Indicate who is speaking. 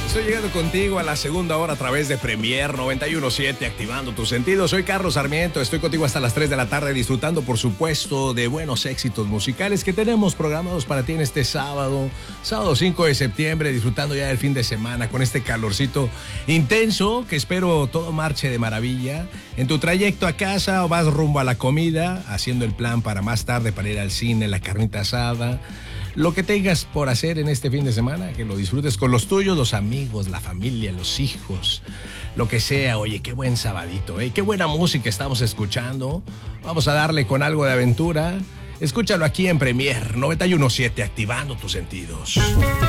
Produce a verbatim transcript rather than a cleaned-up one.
Speaker 1: Estoy llegando contigo a la segunda hora a través de Premier noventa y uno punto siete, activando tus sentidos. Soy Carlos Sarmiento, estoy contigo hasta las tres de la tarde, disfrutando, por supuesto, de buenos éxitos musicales que tenemos programados para ti en este sábado, sábado cinco de septiembre, disfrutando ya del fin de semana con este calorcito intenso, que espero todo marche de maravilla. En tu trayecto a casa o vas rumbo a la comida, haciendo el plan para más tarde, para ir al cine, la carnita asada. Lo que tengas por hacer en este fin de semana, que lo disfrutes con los tuyos, los amigos, la familia, los hijos, lo que sea. Oye, qué buen sabadito, ¿eh? Qué buena música estamos escuchando. Vamos a darle con algo de aventura. Escúchalo aquí en Premier noventa y uno punto siete, activando tus sentidos.